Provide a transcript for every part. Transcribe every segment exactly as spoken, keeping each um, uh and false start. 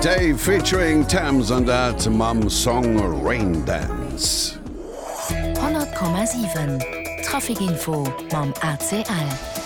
Day featuring Thames and that Mom Song Rain Dance. hundert Komma sieben Trafikinfo mam A C L.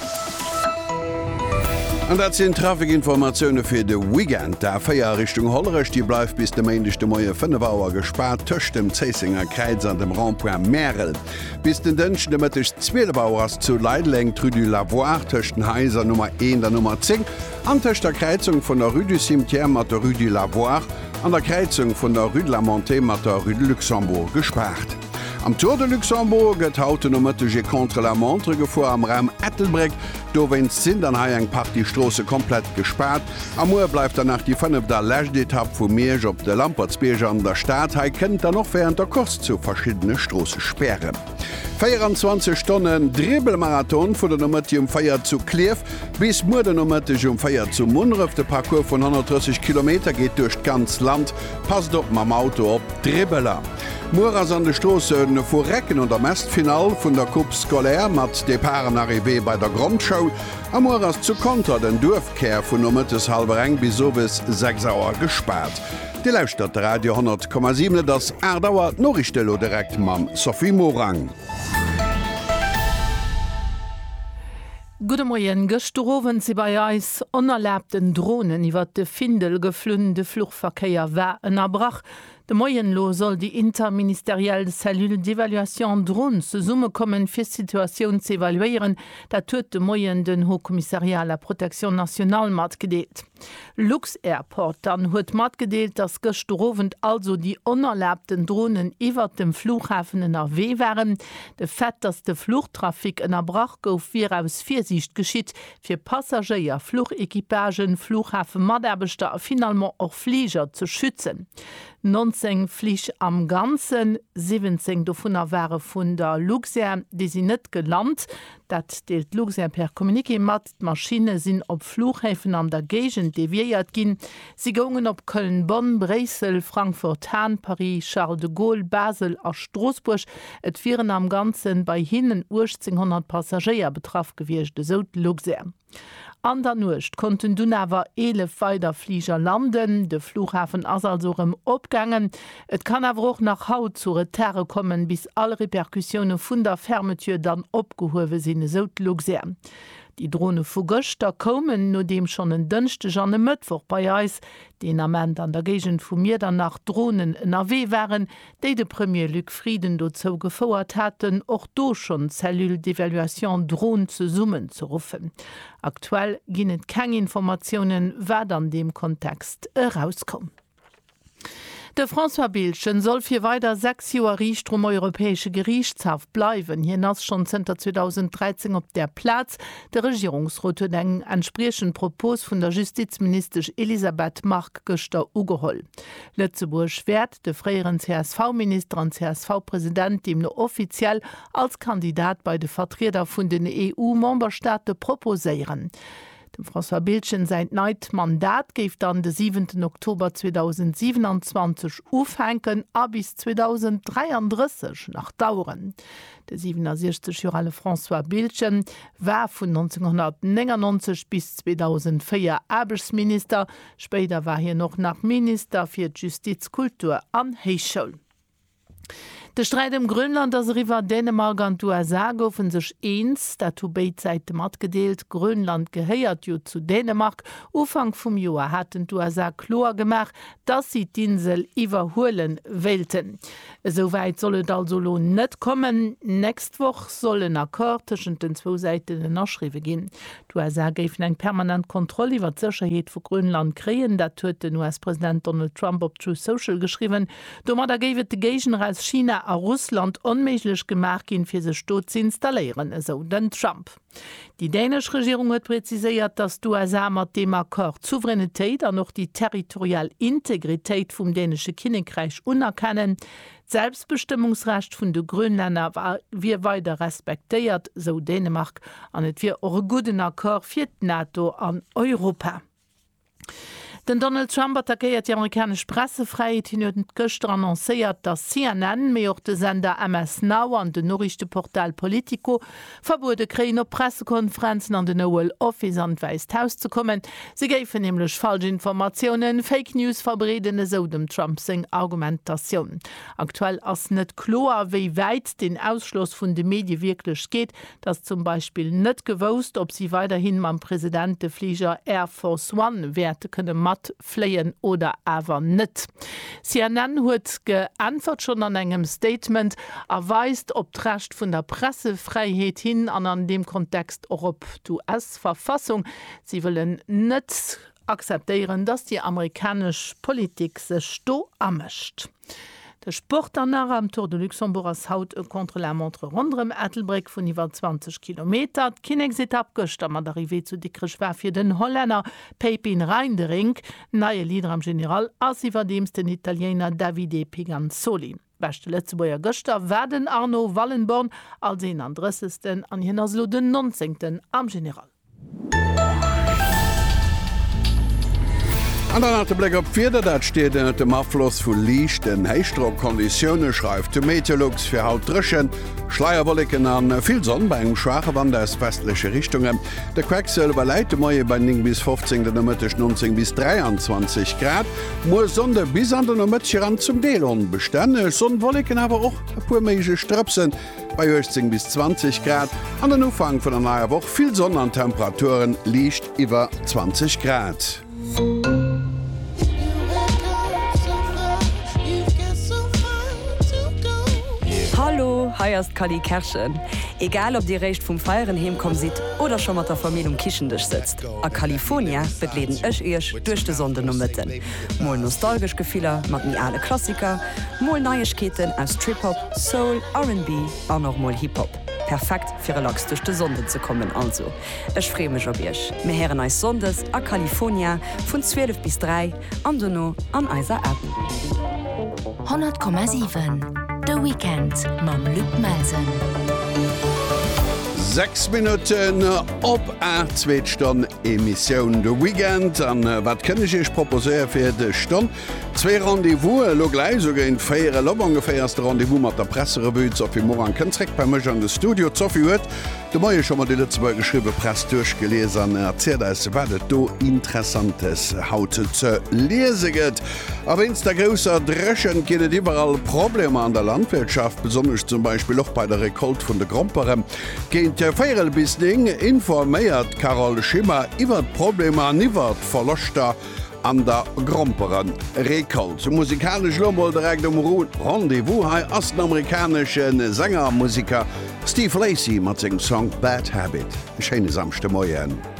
Und dat sind Trafikinformationune fir de Weekend. Der Feier Richtung Hollerech, die bleif bis de meigchte Moie fünf Auer gespart töcht dem Zeisinger Kreiz an dem Randpoint Merel. Bis den Dënschen de Mëttech Zweelebauers zu Leidleng Rue du Lavoir töchten Heiser Nummer eins der Nummer zehn, an töcht der Kreizung von der Rue du Cimetière mat der Rue du Lavoir, an der Kreizung von der Rue de la Montée mat der Rue de Luxembourg gespart. Am Tour de Luxembourg gëtt haute nommëttege contre la Montre gefuer am Ram Ettelbreck, do wenn sinn an ha eng Part die Strosse komplett gespart. Am Moer bleifft danach die fënne der Lächtetapp vu Meerg op de Lampertsbeger an der Staat ha kennt er noch während der Kost zu verschiedene Strosse sperren. vierundzwanzig Stunden Drebelmarathon vu der Nommetium Feier zu Kleef bis Mu der Nommetegum Feier zu Munref. De Parcours von hundertdreißig Kilometer geht durch ganz Land. Passt op mam Auto op Drebeler. Muras an de Stossen vor Recken und der Mestfinal vun der Coupe Scolaire mat de Paren Arrivé bei der Grundschau. Am Muras zu Konter den Durfkehr vun Nommetes halber eng bis so bis sechs Auer gespart. Die Laufstadt Radio hundert Komma sieben das Erdauer Norrichtelo direkt mam Sophie Morang. Gute Morgen, gestern sie bei uns unerlaubten Drohnen iwwer de Findel geflünnende Fluchtverkehr war en Erbrach. De Moyenlo soll die interministerielle Cellule d'Evaluation Drohnen zu Summe kommen fir Situation zu evaluieren, dat huet de Moyen den Hochkommissariat la Protection Nationale mat gedeelt. Lux Airport dann huet mat gedeelt, dass gestern also die unerlaubten Drohnen iwwer dem Flughafen N R W waren. De Fett, dass de Fluchttrafik en Erbrach gouf wie aus Viersicht geschiet fir Passagier, Flugequipagen, Flughafen Maderbeter finalement auch Flieger zu schützen. neunzehn Flich am ganzen, siebzehn davon waren von der Luxair, die sie nicht gelandet. Das deelt Luxair per Kommuniké mat. Maschinen sind op Flughäfen an der Gegend deviiert gin. Sie gingen op Köln, Bonn, Bresel, Frankfurt, Hahn, Paris, Charles de Gaulle, Basel a Straßburg. Et vieren am ganzen bei hinnen achtzehnhundert Passagier betraff gewirchte so Luxair. An der Nucht konnten du nawer elef Feiderflieger landen, de Flughafen ass also im opgangen. Et kann awer auch nach Haut zu Reterre kommen, bis alle Reperkussionen vun der Fermetür dann opgehowe sinn so Luxair. Die Drohne vu Göster kommen, no dem schon en dënchte Janne Mëttwoch bei Eis, den Amment an der Gegend vu mir dann nach Drohnen N R W waren, déi de Premier Luc Frieden dozo gefauert hatten, och do schon Cellule d'Evaluation Drohnen zu summen zu rufen. Aktuell ginnet keng Informationen, wer an dem Kontext herauskommen. De François Bilchen soll fir weiter sechs Joer Richtrum europäesche Gerichtshaft bleiwen. Hier nass schon Zter zweitausenddreizehn op der Platz. De Regierungsrat huet eng entspriechen Propos vun der Justizministersch Elisabeth Mark Göster ugeholl. Lützeburg schwert de freieren C S V-Minister an C S V-Präsident dem no offiziell als Kandidat bei de Vertreter vun den E U-Memberstaate proposéieren. Dem François Bilchen sein neit Mandat geft dann den siebenten Oktober zweitausendsiebenundzwanzig aufhängen a bis zweitausenddreiunddreißig nach dauern. Der siebenundsechzigjährige François Bilchen war von neunzehnhundertneunundneunzig bis zweitausendvier Arbeitsminister, später war hier noch nach Minister für Justiz, Kultur an Heichschule. Der Streit im Grönland, das River Dänemark und U S A goufen sich eins, dat hu beid Seite mat gedeelt. Grönland geheiert jo zu Dänemark. Ufang vom Joar hatten U S A klar gemacht, dass sie die Insel überholen wollten. Soweit soll es also nicht kommen. Nächste Woche soll ein Akkord zwischen den zwei Seiten nachschreiben gehen. Die U S A geben eine permanente Kontrolle über die Sicherheit von Grönland kriegen. Das hat der U S-Präsident Donald Trump auf True Social geschrieben. Damit geben die Gegenreis China a Russland unmöglich gemacht gehen, für sich dort zu installieren, so den Trump. Die dänische Regierung hat präzisiert, dass die U S A mit dem Akkord Souveränität und noch die territoriale Integrität vom dänischen Königreich anerkennen. Selbstbestimmungsrecht von den Grönländern wird weiter respektiert, so Dänemark, und es wird auch ein guter Akkord für die NATO und Europa. Den Donald Trump attackiert die amerikanische Pressefreiheit hin und gestern annonciert, dass C N N, mehr auch der Sender M S Now und der Nachrichtenportal Politico verboten kriegen, auf Pressekonferenzen an den Oval Office an Weißes Haus zu kommen. Sie geben nämlich falsche Informationen, Fake News verbreiten so dem Trump seine Argumentation. Aktuell ist nicht klar, wie weit den Ausschluss von den Medien wirklich geht, dass zum Beispiel nicht gewusst, ob sie weiterhin mit dem Präsident der Flieger Air Force One Werte können matt fleien oder aber nicht. C N N hat geantwortet schon an einem Statement, erweist ob Recht von der Pressefreiheit hin an an dem Kontext auch ob die U S-Verfassung. Sie wollen nicht akzeptieren, dass die amerikanische Politik sich da ammischt. Der Sportannner am Tour de Luxembourg as haut e contre la montre rondrem Ethelbreck vun iwwer zwanzig Kilometer. Kinexetap gocht am d'arrivé zu Dickrechwer fir den Holländer Pepin Reindering, neie Lieder am General as iwwer deems den Italiener Davide Piganzoli. Beste Letzeboer Göster werden Arno Wallenborn als en andressesten an hinnnerslo den neunzehnten am General. An der Blick op Vider dat steet en dem Abfloss vu Liicht den Heichstrockkonditionne schreift de Meteorlux fir haut drschen, Schleierwolliken an viel Sonn bei eng schwache Wand aus westliche Richtungen. Der Quecksel überleite Moie bei ning bis fünfzehn Nëttech neunzehn bis dreiundzwanzig Grad, Mo Sonde bis an den Mëttcher an zum Delon bestänne, Sonnenwolliken aber auch pu meige Strëpsen bei achtzehn bis zwanzig Grad. An den Ufang von der naier Woche viel Sonne an Temperaturen liegt iwwer zwanzig Grad. Hallo, heierst Kali Kerschen. Egal ob dir recht vum Feieren hemkom sit oder schon mat der Familie um Kischendech sitzt. A California begleden ech ech durch de Sonde no Mitten. Mol nostalgisch Gefehler mat mi alle Klassiker, Mol Neuigkeiten aus Trip-Hop, Soul, R and B an noch mal Hip-Hop. Perfekt fir relax durch de Sonde zu kommen also. Ech freu mich ob ich. Me heren als Sondes a California vun zwölf bis drei an Donno an eiser Erden. hundert Komma sieben The Weekend mam Luc Melsen. Sechs Minuten op a zweetstonn Emissionioun de Weekend an uh, wat kënne ichich proposéier fir de Stonn. Zwei Rendevous lo gleich so en féiere Lob ungefährste Rendevous mat der Presserebuts op mor an Kënreck bei Mch an de Studio zofi huet. De Moie schon mat de letzte geschriebe Press durchgelesen erzählt es watt do interessantes haut ze leseget. Aber ins der grösser Dreschen kinnet überall Probleme an der Landwirtschaft, besonders zum Beispiel auch bei der Rekolt vun de Gromperem. Geint der Feierel bis Ding informéiert Carol Schimmer iwwer Probleme an iwwer verlochter an der Gromperen Rekolt. Musikalisch Lommel direkt um Rendevous hai as den amerikanischen Sänger Musiker Steve Lacy mat segem Song Bad Habit. Scheine samste Moien.